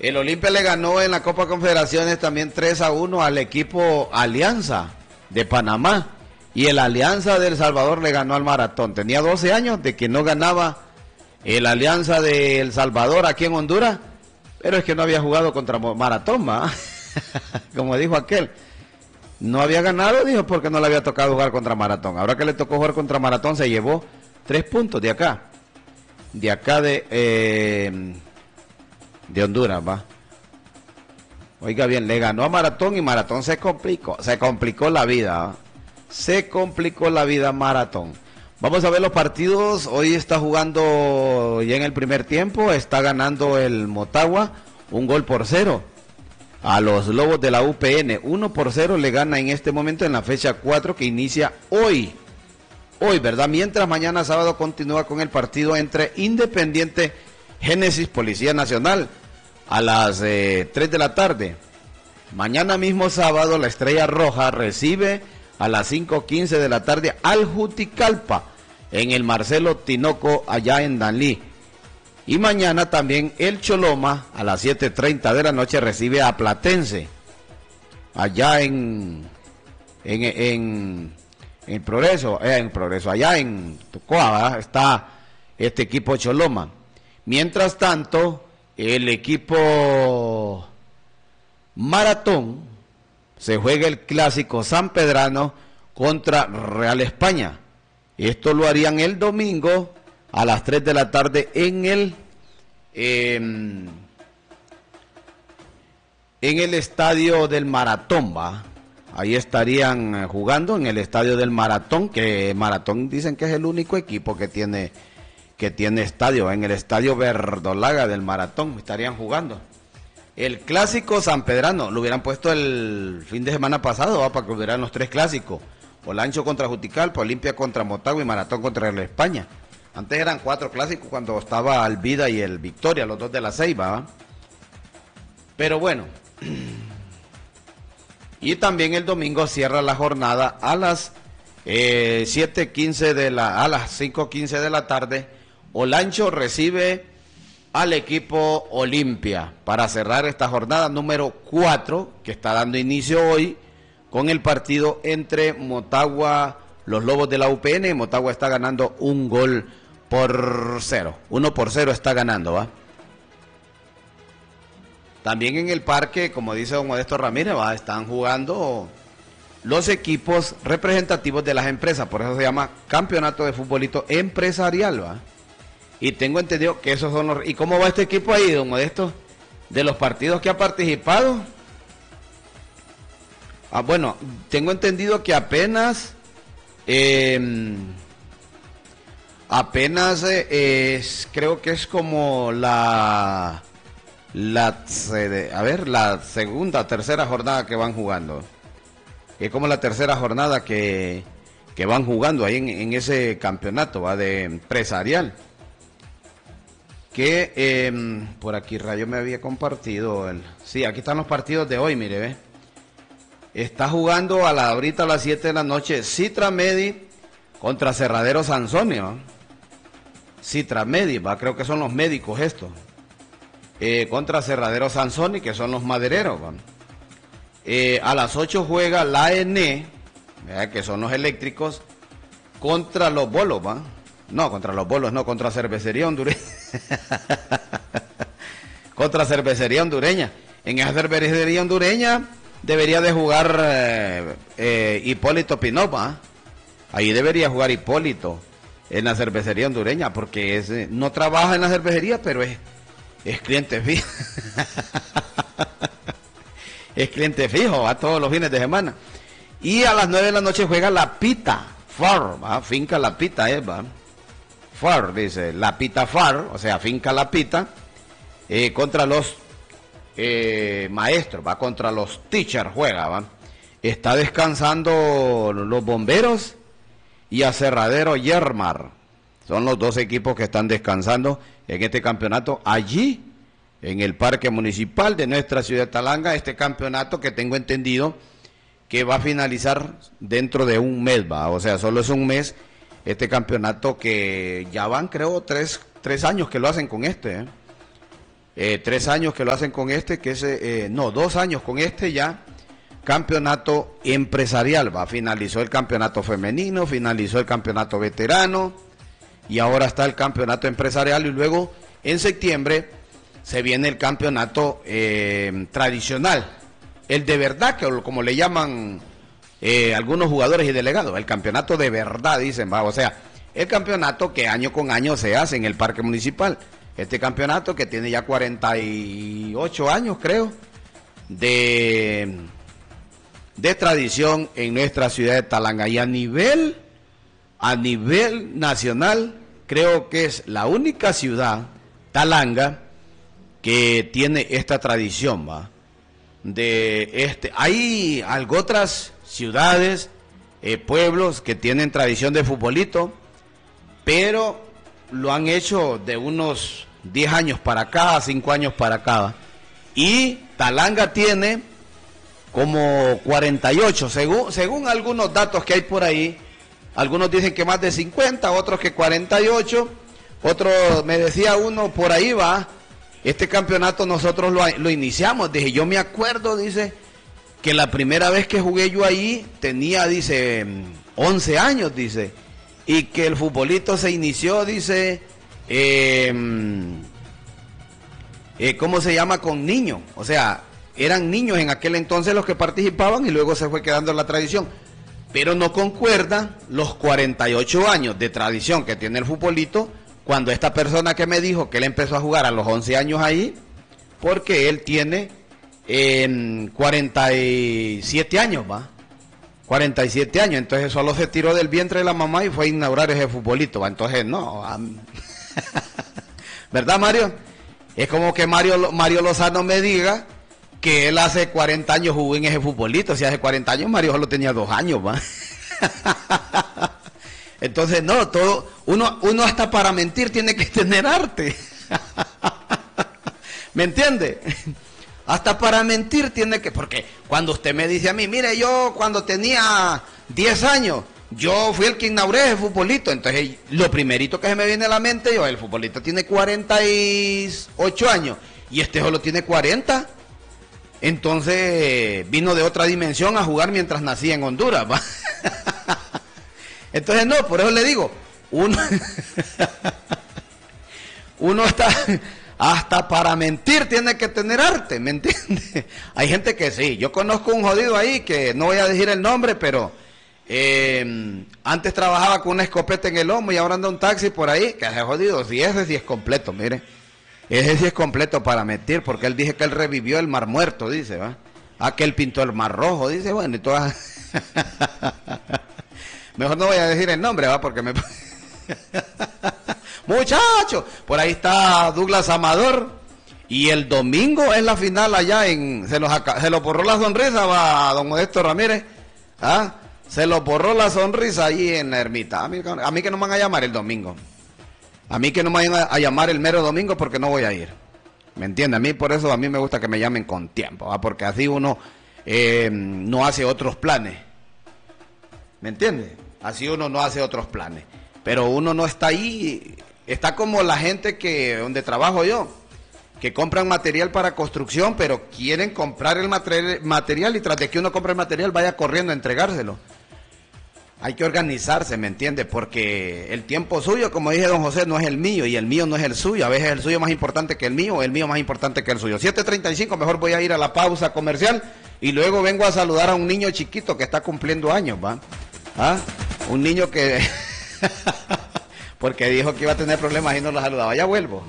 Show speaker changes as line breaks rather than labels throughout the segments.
El Olimpia le ganó en la Copa Confederaciones también 3-1 al equipo Alianza de Panamá. Y el Alianza de El Salvador le ganó al Maratón. Tenía 12 años de que no ganaba el Alianza de El Salvador aquí en Honduras. Pero es que no había jugado contra Maratón, ¿va? Como dijo aquel. No había ganado, dijo, porque no le había tocado jugar contra Maratón. Ahora que le tocó jugar contra Maratón, se llevó 3 puntos de acá. De acá de Honduras, va. Oiga bien, le ganó a Maratón y Maratón se complicó la vida, ¿va? Se complicó la vida Maratón. Vamos a ver los partidos. Hoy está jugando ya en el primer tiempo, está ganando el Motagua 1-0 a los Lobos de la UPN. 1-0 le gana en este momento en la fecha 4 que inicia hoy. Hoy, ¿verdad? Mientras mañana sábado continúa con el partido entre Independiente Génesis Policía Nacional a las 3 de la tarde. Mañana mismo sábado la Estrella Roja recibe a las 5:15 de la tarde al Juticalpa en el Marcelo Tinoco allá en Danlí. Y mañana también el Choloma a las 7:30 de la noche recibe a Platense allá en Progreso, allá en Tocoa, ¿verdad? Está este equipo Choloma. Mientras tanto, el equipo Maratón se juega el clásico sanpedrano contra Real España. Esto lo harían el domingo a las 3 de la tarde en el estadio del Maratón, ¿va? Ahí estarían jugando en el estadio del Maratón, que Maratón dicen que es el único equipo que tiene estadio. En el estadio Verdolaga del Maratón estarían jugando. El clásico sanpedrano lo hubieran puesto el fin de semana pasado, ¿va? Para que hubieran los 3 clásicos. Olancho contra Juticalpa, Olimpia contra Motagua y Maratón contra el España. Antes eran 4 clásicos cuando estaba el Vida y el Victoria, los 2 de la Ceiba, ¿va? Pero bueno. Y también el domingo cierra la jornada a las 5:15 de la tarde. Olancho recibe al equipo Olimpia para cerrar esta jornada número 4 que está dando inicio hoy con el partido entre Motagua, los Lobos de la UPN. Motagua está ganando 1-0. 1-0 está ganando, ¿va? También en el parque, como dice don Modesto Ramírez, ¿va? Están jugando los equipos representativos de las empresas. Por eso se llama Campeonato de Futbolito Empresarial, ¿va? Y tengo entendido que esos son los... ¿Y cómo va este equipo ahí, don Modesto? De los partidos que ha participado. Bueno, tengo entendido que apenas creo que es como la segunda, tercera jornada que van jugando. Es como la tercera jornada que van jugando ahí en ese campeonato, ¿va? De empresarial. Que por aquí Rayo me había compartido. Sí, aquí están los partidos de hoy, mire, ve. Está jugando ahorita a las 7 de la noche Citra Medi contra Cerradero Sansonio, ¿va? Citra Medi, ¿va? Creo que son los médicos estos. Contra Cerradero Sansoni, que son los madereros, ¿va? A las 8 juega la AN, que son los eléctricos, contra los bolos, ¿va? No, contra los bolos, no, contra Cervecería Hondureña. Contra Cervecería Hondureña. En esa Cervecería Hondureña debería de jugar Hipólito Pinova. Ahí debería jugar Hipólito en la Cervecería Hondureña, porque no trabaja en la cervecería, pero es cliente fijo. Es cliente fijo, va todos los fines de semana. Y a las 9 de la noche juega La Pita Far, ¿va? Finca La Pita, ¿va? Far, dice, La Pita Far, o sea, Finca La Pita, contra los maestros, va, contra los teachers juega, ¿va? Está descansando los Bomberos y Aserradero Yermar. Son los 2 equipos que están descansando en este campeonato allí, en el Parque Municipal de nuestra ciudad de Talanga. Este campeonato que tengo entendido que va a finalizar dentro de un mes, ¿va? O sea, solo es un mes. Este campeonato que ya van, creo, tres años que lo hacen con 3 años que lo hacen con este, que es, no, 2 años con este ya, campeonato empresarial, va, finalizó el campeonato femenino, finalizó el campeonato veterano, y ahora está el campeonato empresarial, y luego en septiembre se viene el campeonato tradicional, el de verdad, que como le llaman algunos jugadores y delegados, el campeonato de verdad, dicen, va, o sea, el campeonato que año con año se hace en el Parque Municipal. Este campeonato que tiene ya 48 años, creo, de tradición en nuestra ciudad de Talanga. Y a nivel nacional, creo que es la única ciudad, Talanga, que tiene esta tradición, ¿va? Hay algo otras ciudades, pueblos que tienen tradición de futbolito, pero lo han hecho de unos 10 años para acá, 5 años para acá. Y Talanga tiene como 48, según algunos datos que hay por ahí. Algunos dicen que más de 50, otros que 48. Otros, me decía uno, por ahí va, este campeonato nosotros lo iniciamos. Dije, yo me acuerdo, dice, que la primera vez que jugué yo ahí tenía, dice, 11 años, dice. Y que el futbolito se inició, dice, ¿cómo se llama? Con niños. O sea, eran niños en aquel entonces los que participaban y luego se fue quedando la tradición. Pero no concuerdan los 48 años de tradición que tiene el futbolito cuando esta persona que me dijo que él empezó a jugar a los 11 años ahí, porque él tiene 47 años, ¿va? 47 años, entonces solo se tiró del vientre de la mamá y fue a inaugurar ese futbolito, ¿va? Entonces no, ¿verdad, Mario? Es como que Mario Lozano me diga que él hace 40 años jugó en ese futbolito. Si hace 40 años Mario solo tenía 2 años, ¿va? Entonces no, uno hasta para mentir tiene que tener arte. ¿Me entiende? Hasta para mentir tiene que, porque cuando usted me dice a mí, mire, yo cuando tenía 10 años, yo fui el que inauguré ese futbolito, entonces lo primerito que se me viene a la mente, el futbolito tiene 48 años, y este solo tiene 40, entonces vino de otra dimensión a jugar mientras nacía en Honduras, ¿va? Entonces no, por eso le digo, uno está... Hasta para mentir tiene que tener arte, ¿me entiende? Hay gente que sí, yo conozco un jodido ahí, que no voy a decir el nombre, pero antes trabajaba con una escopeta en el lomo y ahora anda un taxi por ahí, que es jodido, ese sí es completo, mire. Ese sí es completo para mentir, porque él dice que él revivió el Mar Muerto, dice, ¿va? Ah, que él pintó el Mar Rojo, dice, bueno, y todas... Mejor no voy a decir el nombre, ¿va? Porque me... Muchachos, por ahí está Douglas Amador, y el domingo es la final allá en... Se lo borró la sonrisa, va, don Modesto Ramírez, ¿ah? Se lo borró la sonrisa ahí en la ermita. A mí que no me van a llamar el domingo. A mí que no me van a llamar el mero domingo porque no voy a ir. ¿Me entiende? A mí por eso a mí me gusta que me llamen con tiempo, ¿va? Porque así uno no hace otros planes. ¿Me entiende? Así uno no hace otros planes. Pero uno no está ahí, está como la gente donde trabajo yo, que compran material para construcción, pero quieren comprar el material y tras de que uno compre el material vaya corriendo a entregárselo. Hay que organizarse, ¿me entiende? Porque el tiempo suyo, como dije don José, no es el mío y el mío no es el suyo. A veces el suyo es más importante que el mío o el mío más importante que el suyo. 7:35, mejor voy a ir a la pausa comercial y luego vengo a saludar a un niño chiquito que está cumpliendo años, ¿va? ¿Ah? Un niño que... porque dijo que iba a tener problemas y no lo saludaba. Ya vuelvo.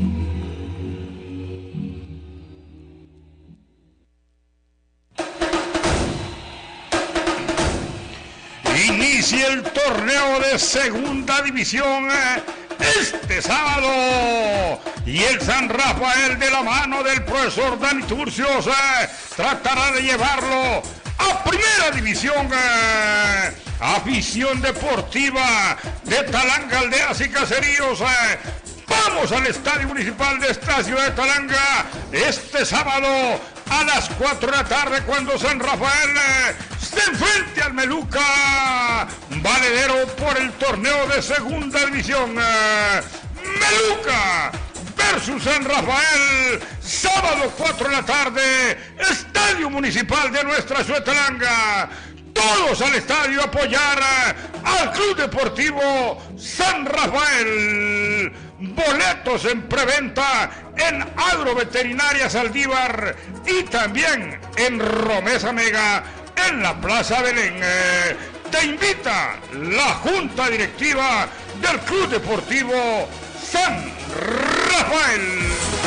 Inicia el torneo de segunda división este sábado y el San Rafael, de la mano del profesor Dani Turcios, tratará de llevarlo a primera división. Afición deportiva de Talanga, aldeas y caseríos, vamos al Estadio Municipal de esta ciudad de Talanga este sábado a las 4 de la tarde, cuando San Rafael se enfrente al Meluca, valedero por el torneo de segunda división. Meluca, versus San Rafael, sábado 4 de la tarde, Estadio Municipal de Nuestra Suetelanga. Todos al estadio a apoyar al Club Deportivo San Rafael. Boletos en preventa en Agroveterinaria Saldívar y también en Romesa Mega en la Plaza Belén. Te invita la Junta Directiva del Club Deportivo San Rafael.